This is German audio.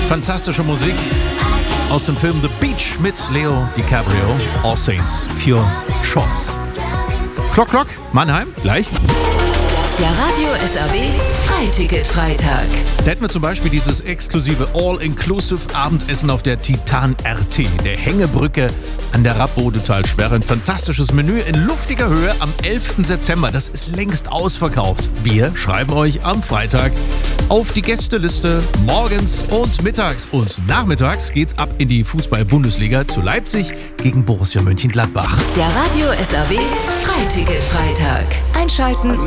Fantastische Musik aus dem Film The Beach mit Leo DiCaprio. All Saints, Pure Shorts. Klock, Klock, Mannheim, gleich. Der Radio SRW Freiticket-Freitag. Da hätten wir zum Beispiel dieses exklusive All-Inclusive-Abendessen auf der Titan RT, der Hängebrücke an der Rappbodetalsperre. Ein fantastisches Menü in luftiger Höhe am 11. September. Das ist längst ausverkauft. Wir schreiben euch am Freitag auf die Gästeliste. Morgens und mittags und nachmittags geht's ab in die Fußball-Bundesliga zu Leipzig gegen Borussia Mönchengladbach. Der Radio SRW Freiticket-Freitag. Einschalten